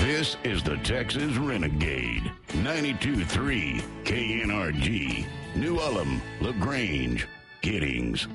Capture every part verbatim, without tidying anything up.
This is the Texas Renegade. ninety-two point three K N R G. New Ulm, LaGrange, Giddings.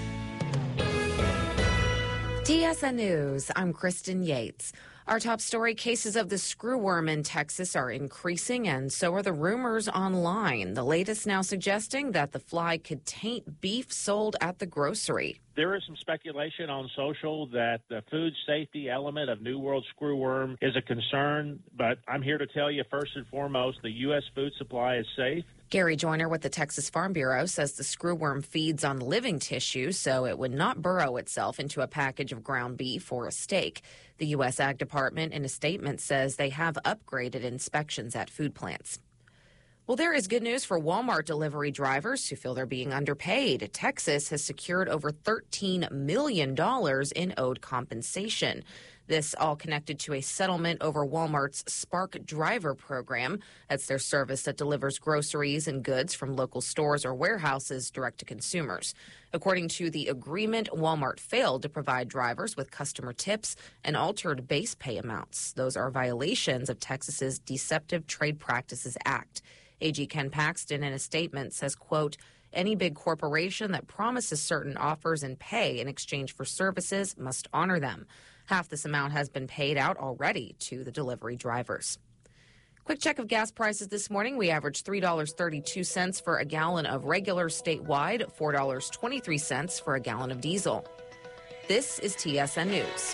T S N News, I'm Kristen Yates. Our top story, cases of the screwworm in Texas are increasing, and so are the rumors online. The latest now suggesting that the fly could taint beef sold at the grocery. There is some speculation on social that the food safety element of New World screwworm is a concern, but I'm here to tell you first and foremost, the U S food supply is safe. Gary Joyner with the Texas Farm Bureau says the screwworm feeds on living tissue, so it would not burrow itself into a package of ground beef or a steak. The U S Ag Department in a statement says they have upgraded inspections at food plants. Well, there is good news for Walmart delivery drivers who feel they're being underpaid. Texas has secured over thirteen million dollars in owed compensation. This all connected to a settlement over Walmart's Spark Driver program. That's their service that delivers groceries and goods from local stores or warehouses direct to consumers. According to the agreement, Walmart failed to provide drivers with customer tips and altered base pay amounts. Those are violations of Texas's Deceptive Trade Practices Act. A G Ken Paxton in a statement says, quote, any big corporation that promises certain offers and pay in exchange for services must honor them. Half this amount has been paid out already to the delivery drivers. Quick check of gas prices this morning. We averaged three dollars and thirty-two cents for a gallon of regular statewide, four dollars and twenty-three cents for a gallon of diesel. This is T S N News.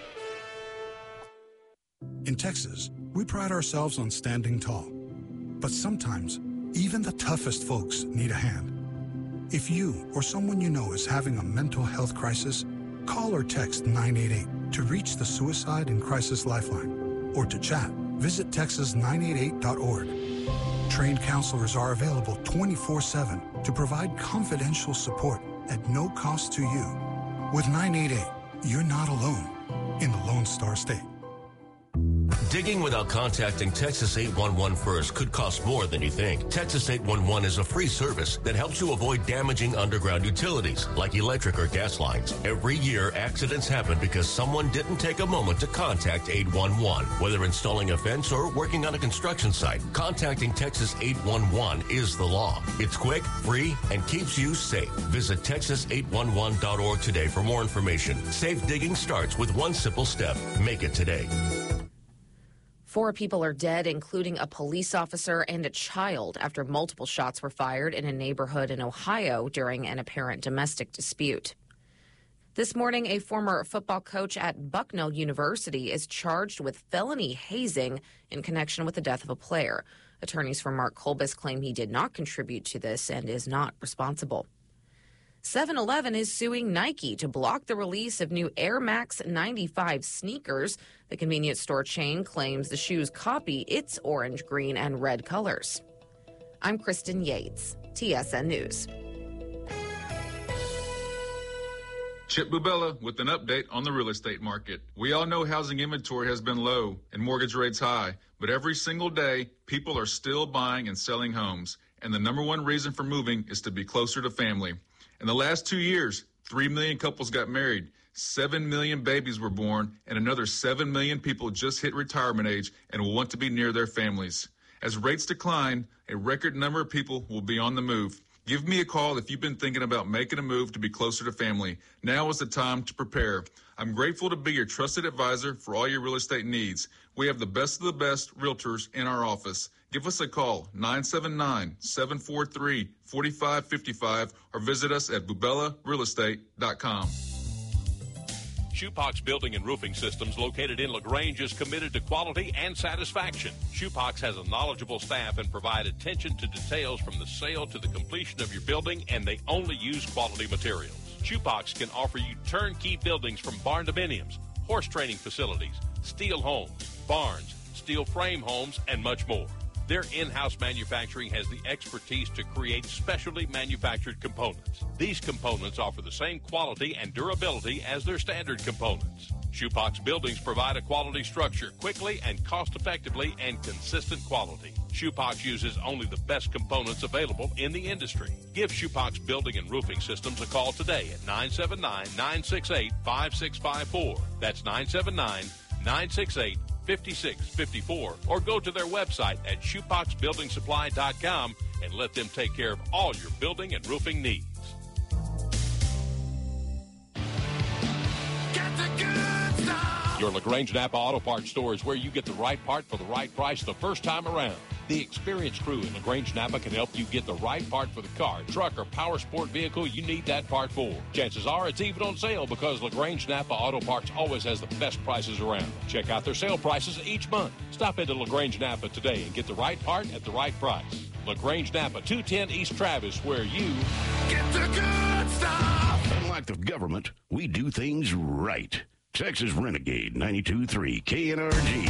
In Texas, we pride ourselves on standing tall. But sometimes, even the toughest folks need a hand. If you or someone you know is having a mental health crisis, call or text nine eight eight to reach the Suicide and Crisis Lifeline. Or to chat, visit texas nine eight eight dot org. Trained counselors are available twenty-four seven to provide confidential support at no cost to you. With nine eight eight, you're not alone in the Lone Star State. Digging without contacting Texas eight one one first could cost more than you think. Texas eight one one is a free service that helps you avoid damaging underground utilities like electric or gas lines. Every year, accidents happen because someone didn't take a moment to contact eight one one. Whether installing a fence or working on a construction site, contacting Texas eight one one is the law. It's quick, free, and keeps you safe. Visit texas eight one one dot org today for more information. Safe digging starts with one simple step. Make it today. Four people are dead, including a police officer and a child, after multiple shots were fired in a neighborhood in Ohio during an apparent domestic dispute. This morning, a former football coach at Bucknell University is charged with felony hazing in connection with the death of a player. Attorneys for Mark Kolbus claim he did not contribute to this and is not responsible. seven eleven is suing Nike to block the release of new Air Max ninety-five sneakers. The convenience store chain claims the shoes copy its orange, green, and red colors. I'm Kristen Yates, T S N News. Chip Bubella with an update on the real estate market. We all know housing inventory has been low and mortgage rates high, but every single day, people are still buying and selling homes. And the number one reason for moving is to be closer to family. In the last two years, three million couples got married, seven million babies were born, and another seven million people just hit retirement age and will want to be near their families. As rates decline, a record number of people will be on the move. Give me a call if you've been thinking about making a move to be closer to family. Now is the time to prepare. I'm grateful to be your trusted advisor for all your real estate needs. We have the best of the best realtors in our office. Give us a call, nine seven nine, seven four three, four five five five, or visit us at bubella real estate dot com. Shoepox Building and Roofing Systems, located in LaGrange, is committed to quality and satisfaction. Shoepox has a knowledgeable staff and provide attention to details from the sale to the completion of your building, and they only use quality materials. Shoepox can offer you turnkey buildings from barn dominiums, horse training facilities, steel homes, barns, steel frame homes, and much more. Their in-house manufacturing has the expertise to create specially manufactured components. These components offer the same quality and durability as their standard components. Shoepox buildings provide a quality structure quickly and cost-effectively and consistent quality. Shoepox uses only the best components available in the industry. Give Shoepox Building and Roofing Systems a call today at nine seven nine, nine six eight, five six five four. That's nine seven nine, nine six eight, five six five four or go to their website at shoebox building supply dot com and let them take care of all your building and roofing needs. Get the good stuff. Your LaGrange Napa Auto Parts store is where you get the right part for the right price the first time around. The experienced crew in LaGrange Napa can help you get the right part for the car, truck, or power sport vehicle you need that part for. Chances are it's even on sale because LaGrange Napa Auto Parts always has the best prices around. Check out their sale prices each month. Stop into LaGrange Napa today and get the right part at the right price. LaGrange Napa, two ten East Travis, where you get the good stuff. Unlike the government, we do things right. Texas Renegade ninety-two point three K N R G.